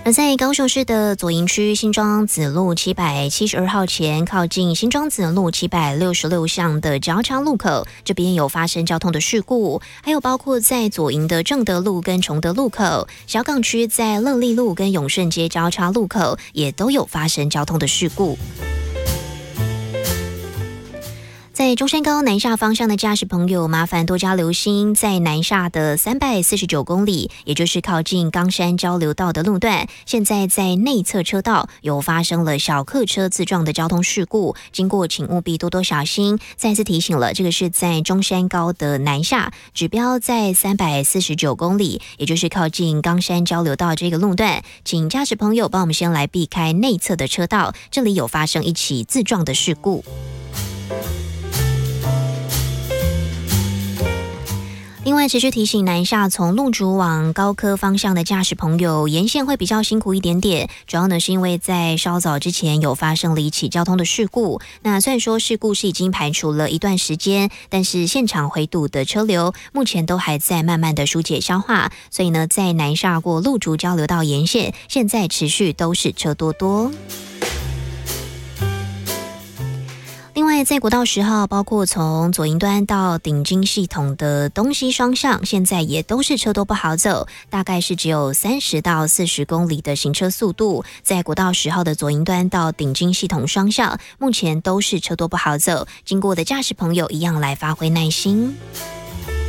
而在高雄市的左营区新庄子路772号前，靠近新庄子路766巷的交叉路口，这边有发生交通的事故，还有包括在左营的正德路跟崇德路口，小港区在乐利路跟永顺街交叉路口也都有发生交通的事故。在中山高南下方向的驾驶朋友，麻烦多加留心，在南下的349公里，也就是靠近冈山交流道的路段，现在在内侧车道有发生了小客车自撞的交通事故，经过请务必多多小心。再次提醒了，这个是在中山高的南下，指标在349公里，也就是靠近冈山交流道这个路段，请驾驶朋友帮我们先来避开内侧的车道，这里有发生一起自撞的事故。另外，持续提醒南下从路竹往高科方向的驾驶朋友，沿线会比较辛苦一点点。主要呢是因为在稍早之前有发生了一起交通的事故。那虽然说事故是已经排除了一段时间，但是现场回堵的车流目前都还在慢慢的疏解消化。所以呢，在南下过路竹交流道沿线，现在持续都是车多多。另外，在国道10号，包括从左营端到顶金系统的东西双向，现在也都是车多不好走，大概是只有30到40公里的行车速度。在国道10号的左营端到顶金系统双向，目前都是车多不好走，经过的驾驶朋友一样来发挥耐心。